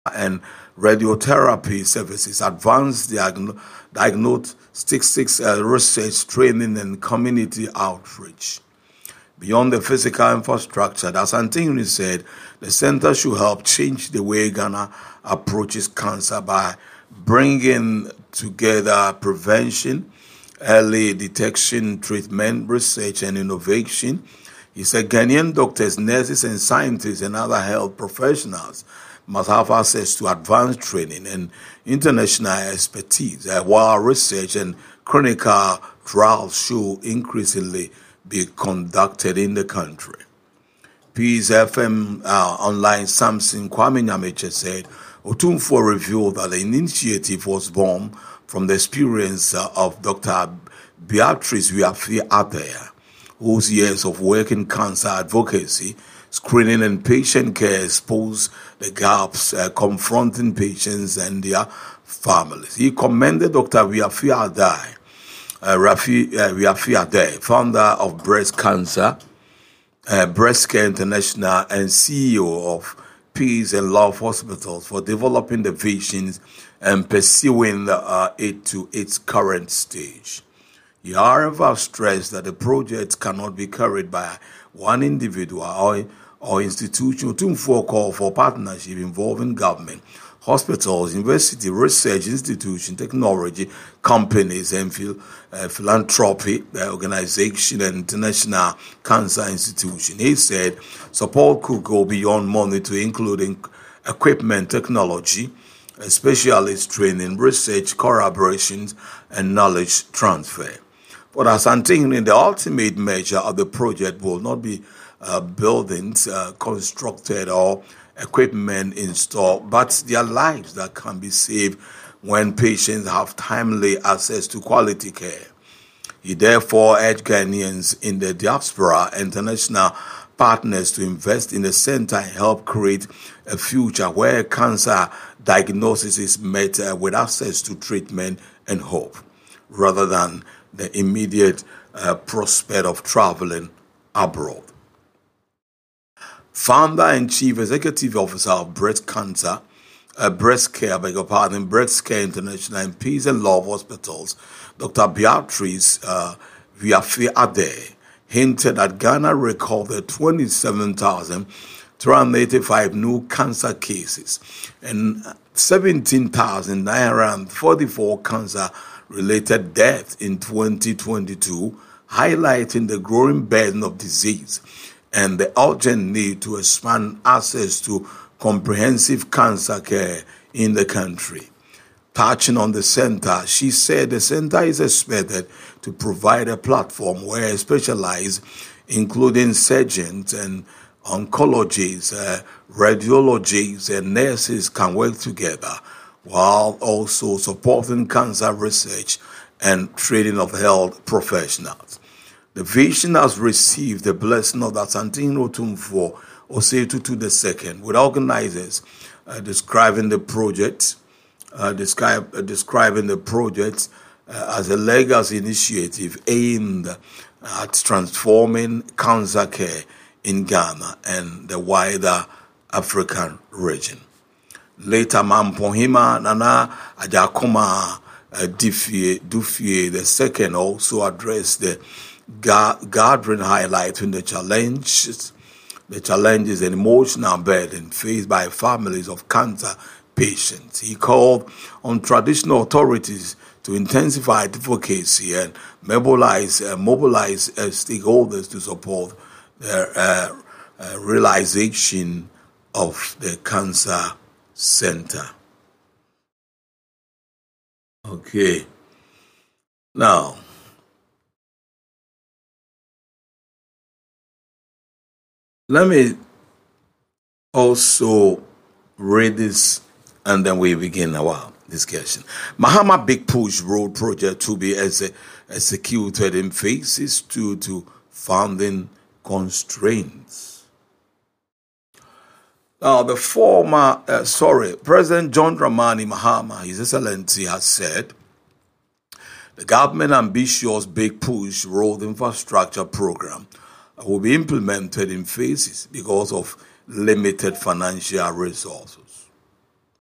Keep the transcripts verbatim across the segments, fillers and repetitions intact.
and radiotherapy services, advanced diagno- diagnostics uh, research, training, and community outreach. Beyond the physical infrastructure, as Antony said, the center should help change the way Ghana approaches cancer by bringing together prevention, early detection, treatment, research, and innovation. He said Ghanaian doctors, nurses, and scientists and other health professionals must have access to advanced training and international expertise, uh, while research and clinical trials should increasingly be conducted in the country. Peace F M uh, online Samson Kwame Nyameche said, Otumfuo revealed that the initiative was born from the experience uh, of Doctor Beatrice Wiafi Adair, whose years of work in cancer advocacy, screening, and patient care expose the gaps uh, confronting patients and their families. He commended Doctor Wiafi Adair, uh, Rafi, uh, Wiafi Adair, founder of Breast Cancer, uh, Breast Care International, and C E O of Peace and Love Hospitals, for developing the visions and pursuing uh, it to its current stage. He, however, stressed that the project cannot be carried by one individual or, or institution. Otumfuo called for partnership involving government, hospitals, university, research institutions, technology companies, and phil, uh, philanthropy uh, organization and international cancer institution. He said support could go beyond money to including equipment, technology, uh, specialist training, research, collaborations, and knowledge transfer. But as Antony, the ultimate measure of the project will not be uh, buildings uh, constructed or equipment installed, but their lives that can be saved when patients have timely access to quality care. He therefore urged Ghanaians in the diaspora and international partners to invest in the center and help create a future where cancer diagnosis is met uh, with access to treatment and hope, rather than the immediate uh, prospect of traveling abroad. Founder and Chief Executive Officer of Breast Cancer, uh, Breast Care, beg your pardon, Breast Care International and Peace and Love Hospitals, Doctor Beatrice uh, Wiafi Adair, hinted that Ghana recorded twenty-seven thousand three hundred eighty-five new cancer cases and seventeen thousand nine hundred forty-four cancer related deaths in twenty twenty-two, highlighting the growing burden of disease and the urgent need to expand access to comprehensive cancer care in the country. Touching on the center, she said the center is expected to provide a platform where specialized, including surgeons and oncologists, uh, radiologists, and nurses can work together, while also supporting cancer research and training of health professionals. The vision has received the blessing of the Asantehene Otumfuo Osei-Tutu the second, with organizers uh, describing the project, uh, describe, uh, describing the project uh, as a legacy initiative aimed at transforming cancer care in Ghana and the wider African region. Later, Mampohima Nana Ajakoma uh, Dufie, Dufie the second also addressed the ga- gathering, highlighting the challenges, the challenges and emotional burden faced by families of cancer patients. He called on traditional authorities to intensify advocacy and mobilize, uh, mobilize uh, stakeholders to support their uh, uh, realization of the cancer center. Okay. Now, let me also read this and then we begin our discussion. Mahama Big Push Road Project to be exe- executed in phases due to funding constraints. Now, the former, uh, sorry, President John Dramani Mahama, His Excellency, has said the government ambitious Big Push Road Infrastructure Program will be implemented in phases because of limited financial resources.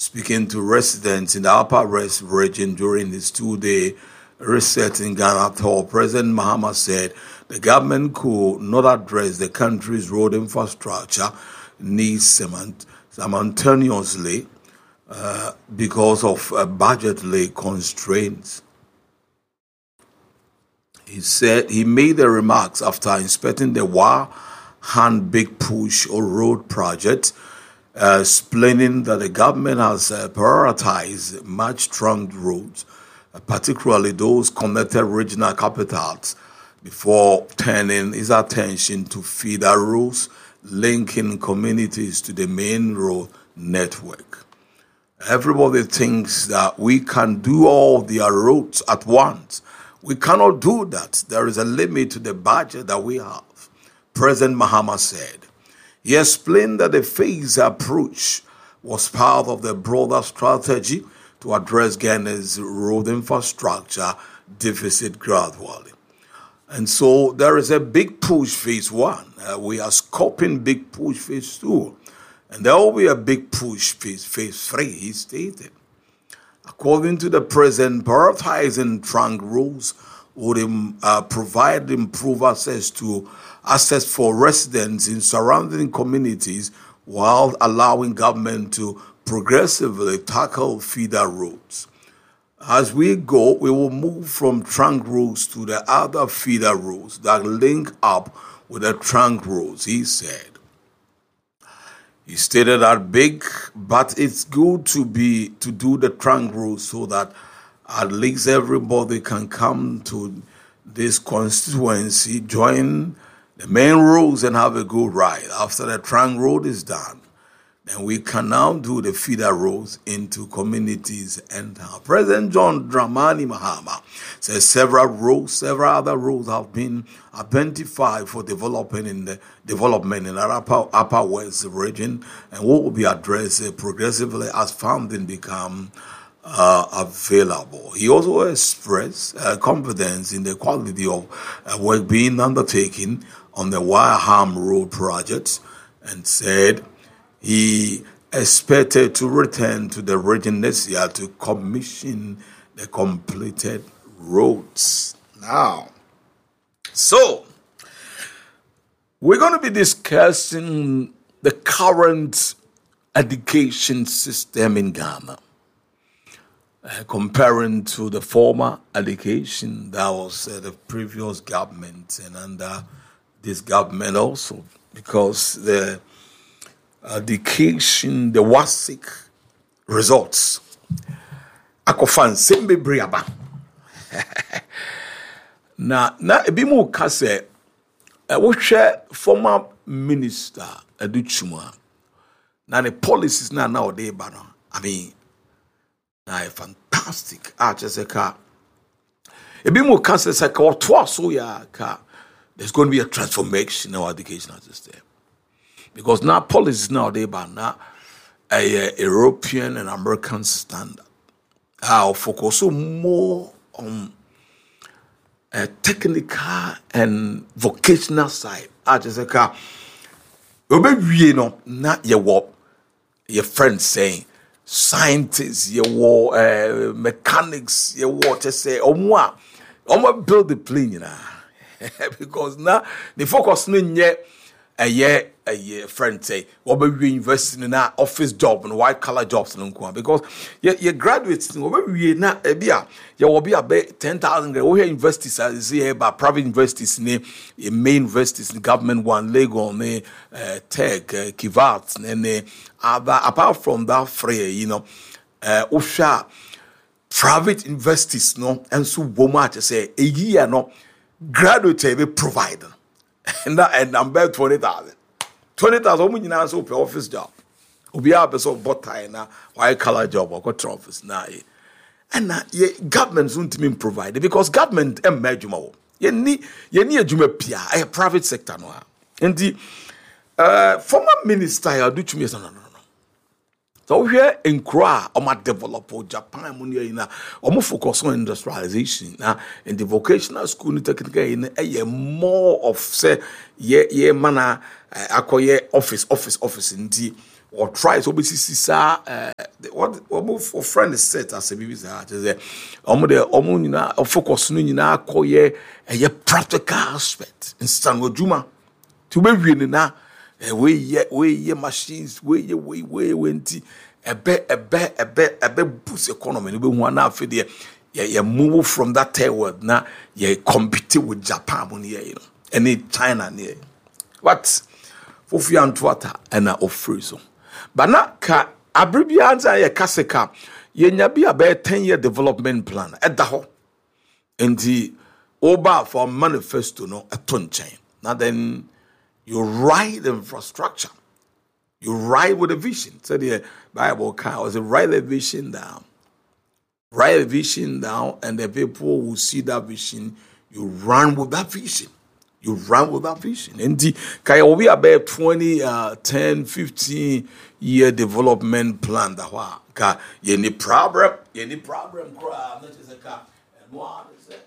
Speaking to residents in the Upper West region during his two-day reset in Ghana tour, President Mahama said the government could not address the country's road infrastructure needs simultaneously uh, because of uh, budgetary constraints. He said he made the remarks after inspecting the Wahan Big Push or road project, uh, explaining that the government has uh, prioritized much-trunked roads, uh, particularly those connected regional capitals, before turning his attention to feeder roads linking communities to the main road network. Everybody thinks that we can do all their roads at once. We cannot do that. There is a limit to the budget that we have, President Mahama said. He explained that the phased approach was part of the broader strategy to address Ghana's road infrastructure deficit gradually. And so there is a big push phase one. Uh, we are scoping big push phase two. And there will be a big push phase, phase three, he stated. According to the president, prioritizing trunk roads would uh, provide improved access to access for residents in surrounding communities while allowing government to progressively tackle feeder roads. As we go, we will move from trunk roads to the other feeder roads that link up with the trunk roads, he said. He stated that big, but it's good to be to do the trunk roads so that at least everybody can come to this constituency, join the main roads and have a good ride. After the trunk road is done, then we can now do the feeder roads into communities and town. President John Dramani Mahama says several roads, several other roads have been identified for developing in the development in the upper, upper West region and will be addressed progressively as funding become uh, available. He also expressed uh, confidence in the quality of uh, work being undertaken on the Wahan Road project and said he expected to return to the region next year to commission the completed roads. Now, so we're going to be discussing the current education system in Ghana, uh, comparing to the former education that was uh, the previous government and under this government also, because the education, the WASIC results, akofan sembe briaba. Na na ebi mu ka se e wo hwe former minister Aduchuma na the policies na na ode ba no, I mean na fantastic a chese ka ebi mu ka se se ka oto so ya ka there's going to be a transformation in our educational system. Because now policies nowadays are now a, a European and American standard. I'll focus more on a technical and vocational side. I just say, you know, not your work, your friends saying, scientists, your uh, mechanics, your water say, oh, moi, I'm going to build the plane, you know. Because now the focus in yet a year a year friend say what we invest in our office job and white collar jobs and because your your graduates we na e bia you will be about ten thousand we here universities as here by private universities ne main universities government one Lagos ne uh, Tech uh, Kivat and other apart from that free you know uh usha private universities no and so boma to say a year no graduate be provider and that and I'm bet twenty thousand. Twenty thousand when you answer per office job. Obi a person bought na white collar job or got office na. And na ye government don't mean provide because government em majuma. Ye ni ye ni adwuma pia a private sector no. And the uh former minister Aduchuma no no no. So here in Kra, Oma develop Japan money na Omo focus on industrialization na in the vocational school technical in a more of say ye ye mana akoye office office office ndi or try so be sa uh what what for friend is set as a baby say say omo de omo nyina focus no nyina akoye eye practical aspect instant woduma to be wi na we ye we ye machines we ye we we wenti ebe ebe ebe ebe boost economy no be hu na afi de ye move from that third world na ye compete with Japan on here, you know, any China near what for few antwata and na offer so. But na ka abribianza ye kaseka ye nyabi about ten year development plan edda ho enti oba for manifesto no aton chain. Now then you write the infrastructure, you write with a vision. So the Bible can was write the vision down, write a vision down, and the people will see that vision. You run with that vision. You run with that vision. And the kaya will be about twenty, uh, ten, fifteen year development plan. That wa ka ye ni problem, ye ni problem. Cry, not just a car. And what is it?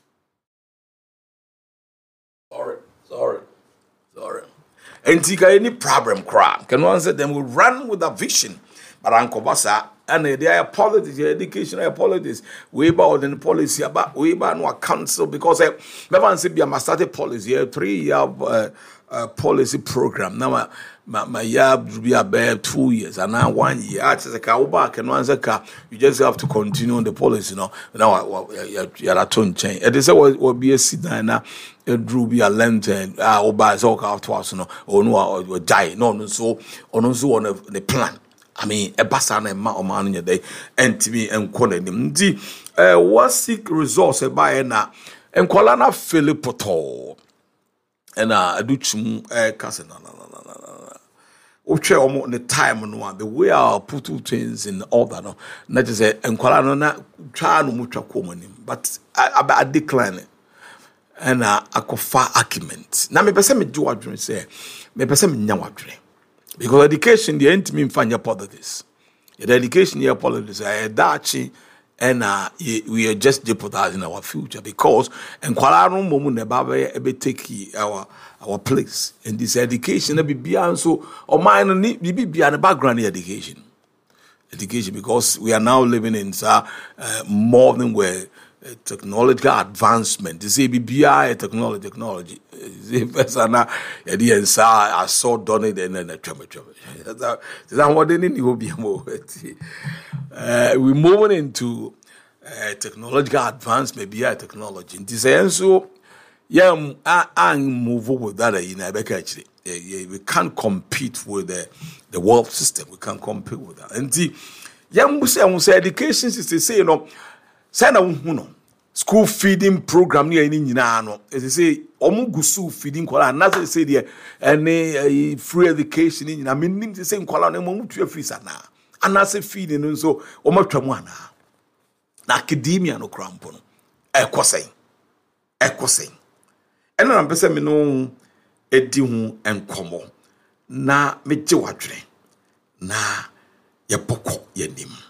Sorry, sorry, sorry. And the kaya ni problem. Cry. Can one say them will run with that vision? But Uncle Basa. And they are politics, education, politics. We about the policy about we about no council because I never say be a started policy a three year uh, uh, policy program. Now my my, my year be about two years and now one year. I just say back and one say you just have to continue on the policy. No, now you are a tone change. It is what will be a sit down. It drew be a lantern. Ah, oba is all out to us. No, or no, or die. No, no, so or no, so on the plan. I mean, a basana ma o man in your day, and to me and calling him. D. What seek resource by na and Colana Philippoto and a duchum a cousin. Uche omo the time no the way our put two things in order no. Not just say and Colana na try no mucha common, but I I decline it. And a akofa argument. Now me person me do what you say. Me person me nya what because education, the end mean find your politics. The education, your politics, I dachi, and uh, we are just jeopardizing our future because and kwalaro momu ne baba ebe take our our place in this education. Be beyond so or mine need be beyond the background education, education because we are now living in uh, uh, more than where. Uh, technological advancement. This is B I technology, technology. This is I saw done it and then a trouble. That's what they need to be more. We're moving into uh, technological advancement, B I technology. This is so, yeah, I move with that. You know, actually, we can't compete with the, the world system. We can't compete with that. And the young say education system say, you know. Say na no school feeding program ni ani nyina no e say omugu school feeding kwala na say dey any free education ni nyina menim say kwala na mo mutua fees ana ana say feeding no so omatwamu ana na academia no krampo no e kwosai e kwosai ena na pese me no edi hu enkomo na meje wadwene na ye boko ye nim